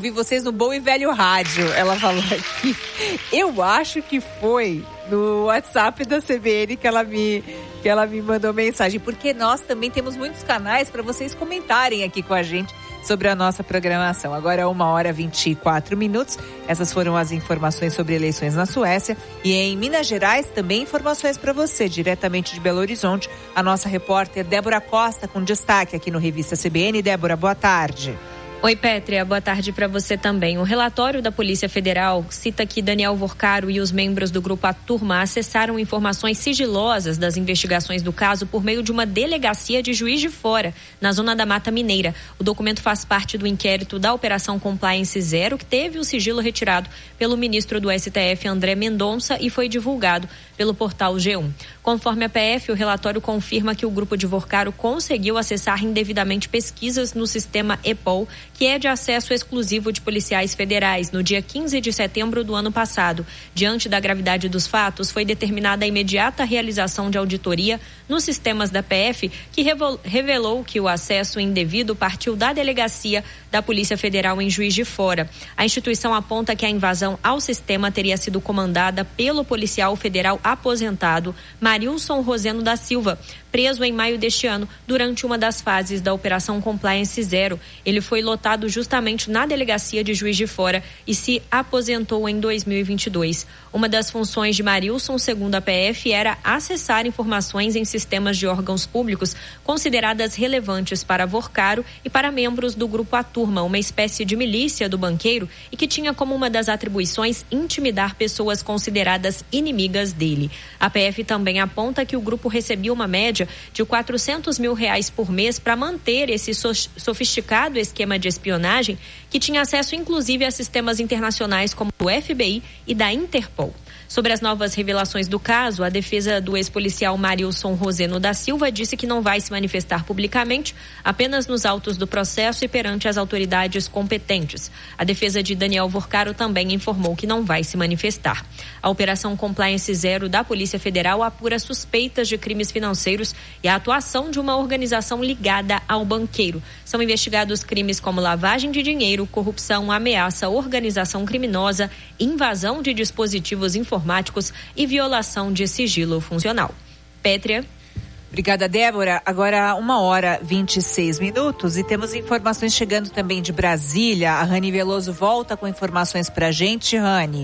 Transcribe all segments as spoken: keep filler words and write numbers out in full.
ouvi vocês no bom e velho rádio, ela falou aqui. Eu acho que foi no WhatsApp da C B N que ela me, que ela me mandou mensagem, porque nós também temos muitos canais para vocês comentarem aqui com a gente sobre a nossa programação. Agora é uma hora e vinte e quatro minutos. Essas foram as informações sobre eleições na Suécia. E em Minas Gerais também informações para você, diretamente de Belo Horizonte, a nossa repórter Débora Costa, com destaque aqui no Revista C B N. Débora, boa tarde. Oi, Pétria, boa tarde para você também. O relatório da Polícia Federal cita que Daniel Vorcaro e os membros do grupo A Turma acessaram informações sigilosas das investigações do caso por meio de uma delegacia de Juiz de Fora, na zona da Mata Mineira. O documento faz parte do inquérito da Operação Compliance Zero, que teve o sigilo retirado pelo ministro do S T F, André Mendonça, e foi divulgado pelo portal G um. Conforme a P F, o relatório confirma que o grupo de Vorcaro conseguiu acessar indevidamente pesquisas no sistema EPOL, que é de acesso exclusivo de policiais federais, no dia quinze de setembro do ano passado. Diante da gravidade dos fatos, foi determinada a imediata realização de auditoria nos sistemas da P F, que revelou que o acesso indevido partiu da delegacia da Polícia Federal em Juiz de Fora. A instituição aponta que a invasão ao sistema teria sido comandada pelo policial federal aposentado Marilson Roseno da Silva, preso em maio deste ano durante uma das fases da Operação Compliance Zero. Ele foi lotado justamente na delegacia de Juiz de Fora e se aposentou em dois mil e vinte e dois. Uma das funções de Marilson, segundo a P F, era acessar informações em sistemas de órgãos públicos consideradas relevantes para Vorcaro e para membros do Grupo A Turma, uma espécie de milícia do banqueiro, e que tinha como uma das atribuições intimidar pessoas consideradas inimigas dele. A P F também aponta que o grupo recebia uma média de quatrocentos mil reais por mês para manter esse sofisticado esquema de espionagem, que tinha acesso inclusive a sistemas internacionais como o F B I e da Interpol. Sobre as novas revelações do caso, a defesa do ex-policial Marilson Roseno da Silva disse que não vai se manifestar publicamente, apenas nos autos do processo e perante as autoridades competentes. A defesa de Daniel Vorcaro também informou que não vai se manifestar. A Operação Compliance Zero da Polícia Federal apura suspeitas de crimes financeiros e a atuação de uma organização ligada ao banqueiro. São investigados crimes como lavagem de dinheiro, corrupção, ameaça, organização criminosa, invasão de dispositivos informáticos e violação de sigilo funcional. Pétria. Obrigada, Débora. Agora uma hora e vinte e seis minutos e temos informações chegando também de Brasília. A Rani Veloso volta com informações pra gente. Rani.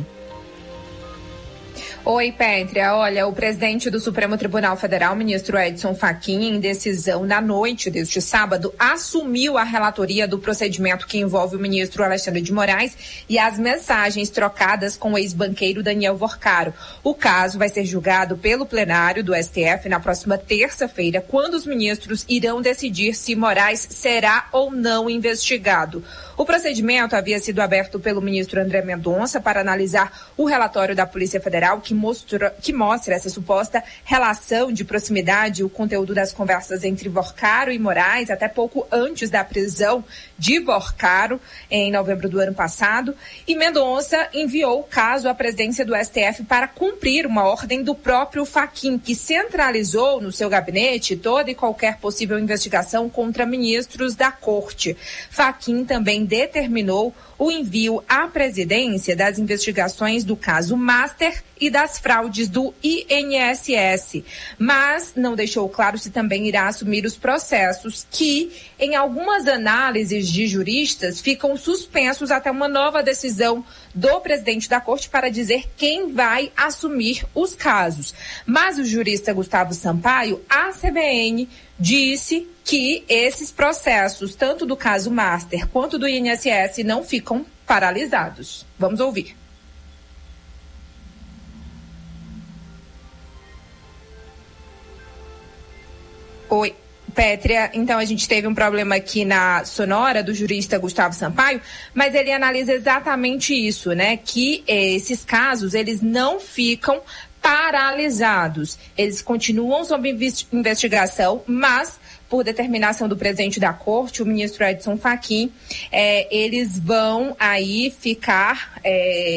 Oi, Pétria. Olha, o presidente do Supremo Tribunal Federal, ministro Edson Fachin, em decisão na noite deste sábado, assumiu a relatoria do procedimento que envolve o ministro Alexandre de Moraes e as mensagens trocadas com o ex-banqueiro Daniel Vorcaro. O caso vai ser julgado pelo plenário do S T F na próxima terça-feira, quando os ministros irão decidir se Moraes será ou não investigado. O procedimento havia sido aberto pelo ministro André Mendonça para analisar o relatório da Polícia Federal que mostra, que mostra essa suposta relação de proximidade e o conteúdo das conversas entre Vorcaro e Moraes até pouco antes da prisão de Vorcaro em novembro do ano passado. E Mendonça enviou o caso à presidência do S T F para cumprir uma ordem do próprio Fachin, que centralizou no seu gabinete toda e qualquer possível investigação contra ministros da corte. Fachin também determinou o envio à presidência das investigações do caso Master e das fraudes do I N S S, mas não deixou claro se também irá assumir os processos que, em algumas análises de juristas, ficam suspensos até uma nova decisão do presidente da corte para dizer quem vai assumir os casos. Mas o jurista Gustavo Sampaio, à C B N, disse que esses processos, tanto do caso Master quanto do I N S S, não ficam paralisados. Vamos ouvir. Oi, Pétria. Então, a gente teve um problema aqui na sonora do jurista Gustavo Sampaio, mas ele analisa exatamente isso, né? Que esses casos, eles não ficam paralisados. Eles continuam sob investigação, mas, por determinação do presidente da corte, o ministro Edson Fachin, é, eles vão aí ficar... É,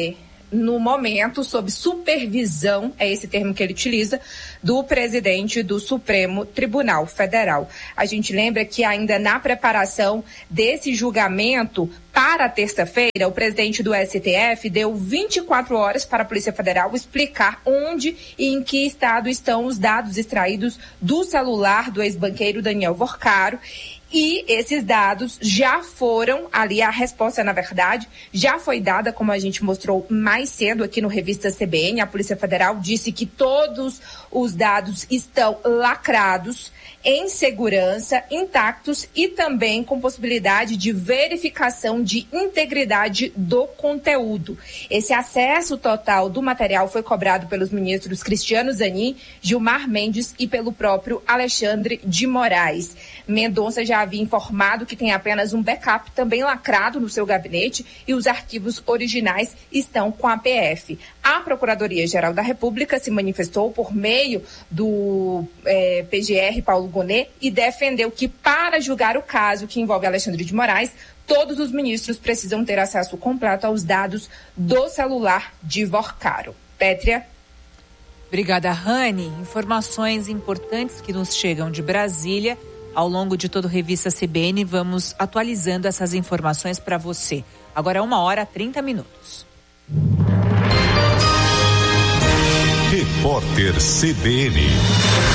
no momento, sob supervisão, é esse termo que ele utiliza, do presidente do Supremo Tribunal Federal. A gente lembra que ainda na preparação desse julgamento, para terça-feira, o presidente do S T F deu vinte e quatro horas para a Polícia Federal explicar onde e em que estado estão os dados extraídos do celular do ex-banqueiro Daniel Vorcaro. E esses dados já foram, ali a resposta, na verdade, já foi dada, como a gente mostrou mais cedo aqui no Revista C B N. A Polícia Federal disse que todos os dados estão lacrados, em segurança, intactos e também com possibilidade de verificação de integridade do conteúdo. Esse acesso total do material foi cobrado pelos ministros Cristiano Zanin, Gilmar Mendes e pelo próprio Alexandre de Moraes. Mendonça já havia informado que tem apenas um backup também lacrado no seu gabinete e os arquivos originais estão com a P F. A Procuradoria-Geral da República se manifestou por meio do eh, P G R Paulo Gonet e defendeu que, para julgar o caso que envolve Alexandre de Moraes, todos os ministros precisam ter acesso completo aos dados do celular de Vorcaro. Pétria. Obrigada, Rani. Informações importantes que nos chegam de Brasília. Ao longo de todo o Revista C B N, vamos atualizando essas informações para você. Agora é uma hora e trinta minutos. Repórter C B N.